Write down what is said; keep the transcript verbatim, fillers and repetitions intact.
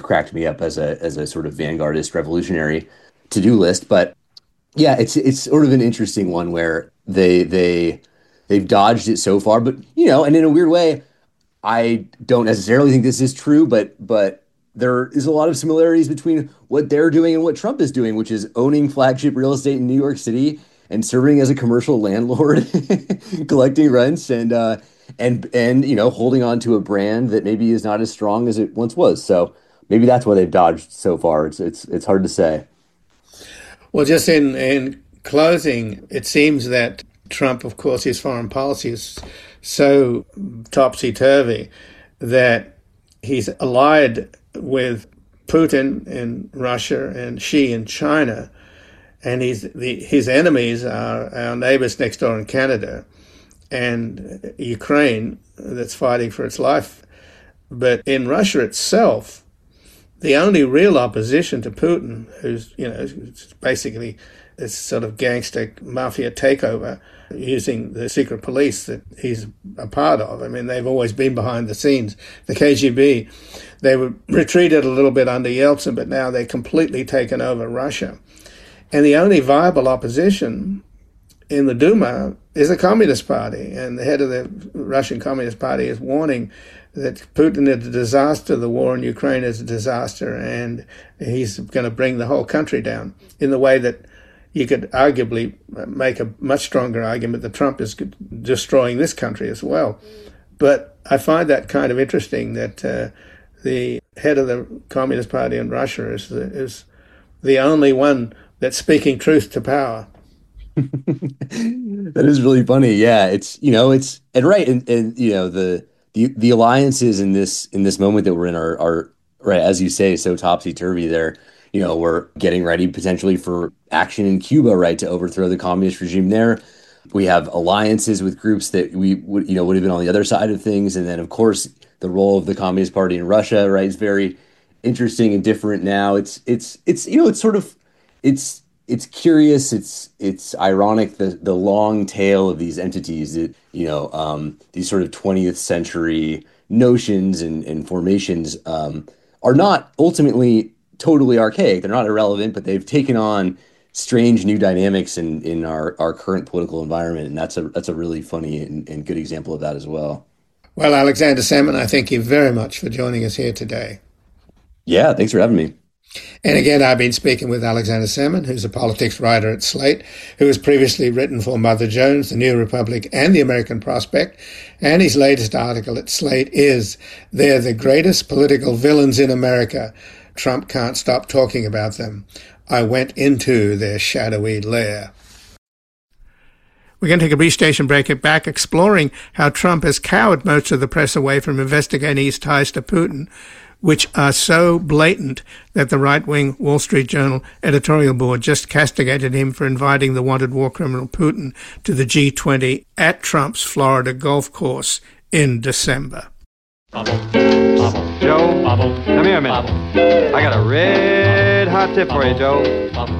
cracked me up as a as a sort of vanguardist revolutionary to-do list. But yeah, it's it's sort of an interesting one where they they they've dodged it so far, but you know, and in a weird way, I don't necessarily think this is true, but but there is a lot of similarities between what they're doing and what Trump is doing, which is owning flagship real estate in New York City and serving as a commercial landlord, collecting rents and uh, and and you know holding on to a brand that maybe is not as strong as it once was. So maybe that's why they've dodged so far. It's it's it's hard to say. Well, just in in closing, it seems that Trump, of course, his foreign policy is so topsy-turvy that he's allied with Putin in Russia and Xi in China, and he's the, his enemies are our neighbors next door in Canada and Ukraine that's fighting for its life. But in Russia itself, the only real opposition to Putin, who's, you know, basically this sort of gangster mafia takeover using the secret police that he's a part of. I mean, they've always been behind the scenes. The K G B, they were retreated a little bit under Yeltsin, but now they've completely taken over Russia. And the only viable opposition in the Duma is the Communist Party. And the head of the Russian Communist Party is warning that Putin is a disaster, the war in Ukraine is a disaster, and he's going to bring the whole country down in the way that you could arguably make a much stronger argument that Trump is destroying this country as well. But I find that kind of interesting that uh, the head of the Communist Party in Russia is the, is the only one that's speaking truth to power. That is really funny. Yeah, it's, you know, it's, and right, and, and you know, the, the the alliances in this in this moment that we're in are, are right, as you say, so topsy-turvy there. You know, we're getting ready potentially for action in Cuba, right, to overthrow the communist regime there. We have alliances with groups that we would, you know, would have been on the other side of things. And then, of course, the role of the Communist Party in Russia, right, is very interesting and different now. It's, it's, it's, you know, it's sort of, it's, it's curious. It's, it's ironic, the, the long tail of these entities that, you know, um, these sort of twentieth century notions and, and formations um, are not ultimately totally archaic. They're not irrelevant, but they've taken on strange new dynamics in, in our, our current political environment. And that's a that's a really funny and, and good example of that as well. Well, Alexander Sammon, I thank you very much for joining us here today. Yeah, thanks for having me. And again, I've been speaking with Alexander Sammon, who's a politics writer at Slate, who has previously written for Mother Jones, The New Republic, and The American Prospect. And his latest article at Slate is They're the Greatest Political Villains in America. Trump Can't Stop Talking About Them. I Went Into Their Shadowy Lair. We're going to take a brief station break it back, exploring how Trump has cowered most of the press away from investigating his ties to Putin, which are so blatant that the right-wing Wall Street Journal editorial board just castigated him for inviting the wanted war criminal Putin to the G twenty at Trump's Florida golf course in December. Bubble, bubble. Joe, bubble. Come here a minute. Bubble. I got a red hot tip for you, Joe. Bubble.